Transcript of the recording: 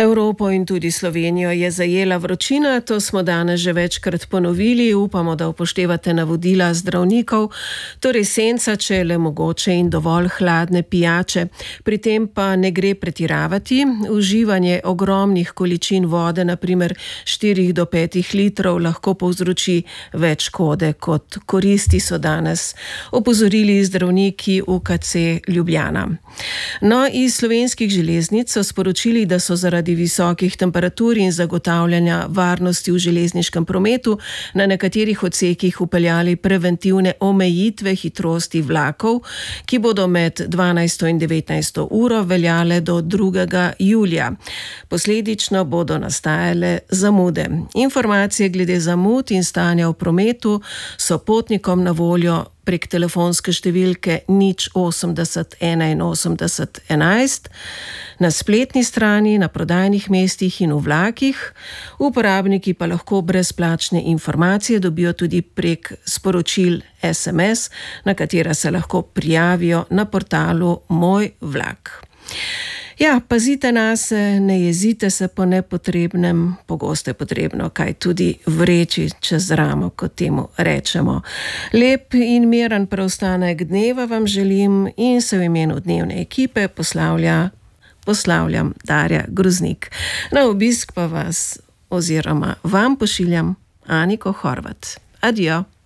Evropo in tudi Slovenijo je zajela vročina, to smo danes že večkrat ponovili, upamo, da upoštevate navodila zdravnikov, torej senca, če je le mogoče in dovolj hladne pijače. Pri tem pa ne gre pretiravati, uživanje ogromnih količin vode, naprimer 4 do 5 litrov, lahko povzroči več škode kot koristi, so danes opozorili zdravniki UKC Ljubljana. No, iz Slovenskih železnic so sporočili, da so zaradi visokih temperatur in zagotavljanja varnosti v železniškem prometu na nekaterih odsekih vpeljali preventivne omejitve hitrosti vlakov, ki bodo med 12. in 19. uro veljale do 2. julija. Posledično bodo nastajale zamude. Informacije glede zamud in stanja v prometu so potnikom na voljo prek telefonske številke 080 81 11, na spletni strani, na prodajnih mestih in v vlakih. Uporabniki pa lahko brezplačne informacije dobijo tudi prek sporočil SMS, na katera se lahko prijavijo na portalu Moj vlak. Ja, pazite nase, ne jezite se po nepotrebnem, pogosto je potrebno kaj tudi vreči čez ramo, kot temu rečemo. Lep in miren preostanek dneva vam želim in se v imenu dnevne ekipe poslavljam Darja Groznik. Na obisk pa vas oziroma vam pošiljam Aniko Horvat. Adijo.